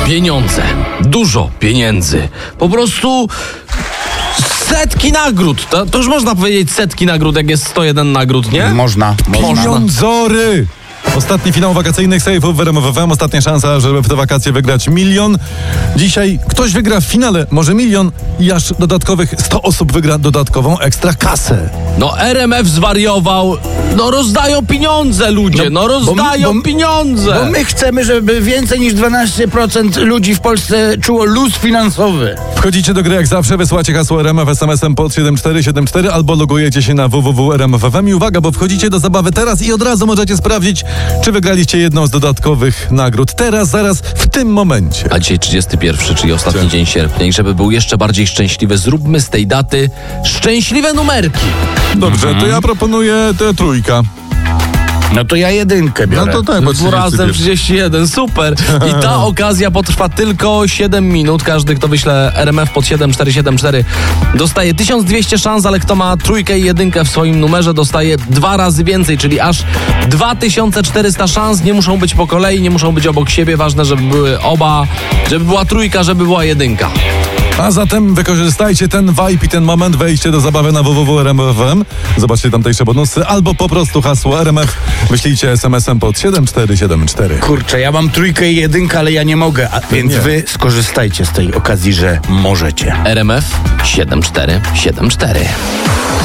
pieniądze. Dużo pieniędzy. Po prostu setki nagród. To już można powiedzieć setki nagród, jak jest 101 nagród, nie? Można. Pieniądzory! Ostatni finał wakacyjnych sejfów w RMF FM. Ostatnia szansa, żeby w te wakacje wygrać 1 000 000. Dzisiaj ktoś wygra w finale może 1 000 000 i aż dodatkowych 100 osób wygra dodatkową ekstra kasę. No RMF zwariował. No rozdają pieniądze ludzie, rozdają pieniądze. Bo my chcemy, żeby więcej niż 12% ludzi w Polsce czuło luz finansowy. Wchodzicie do gry jak zawsze, wysyłacie hasło RMF SMS-em pod 7474 albo logujecie się na www.rmf.fm i uwaga, bo wchodzicie do zabawy teraz i od razu możecie sprawdzić, czy wygraliście jedną z dodatkowych nagród. Teraz, zaraz, w tym momencie. A dzisiaj 31, czyli ostatni dzień sierpnia. I żeby był jeszcze bardziej szczęśliwy, zróbmy z tej daty szczęśliwe numerki. Dobrze, to ja proponuję tę trójkę. No to ja 1 biorę. No to tak, bo 2 razem 31, super. I ta okazja potrwa tylko 7 minut. Każdy, kto wyśle RMF pod 7474 dostaje 1200 szans, ale kto ma trójkę i 1 w swoim numerze dostaje 2 razy więcej, czyli aż 2400 szans. Nie muszą być po kolei, nie muszą być obok siebie. Ważne, żeby były oba, żeby była trójka, żeby była 1. A zatem wykorzystajcie ten vibe i ten moment, wejdźcie do zabawy na www.rmf.fm, zobaczcie tamtejsze bonusy, albo po prostu hasło RMF wyślijcie SMS-em pod 7474. Kurczę, ja mam 3 i 1, ale ja nie mogę, więc nie. wy skorzystajcie z tej okazji, że możecie. RMF 7474.